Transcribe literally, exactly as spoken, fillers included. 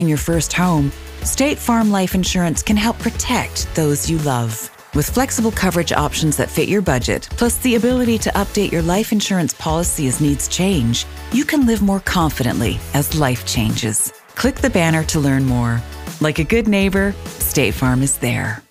in your first home, State Farm Life Insurance can help protect those you love. With flexible coverage options that fit your budget, plus the ability to update your life insurance policy as needs change, you can live more confidently as life changes. Click the banner to learn more. Like a good neighbor, State Farm is there.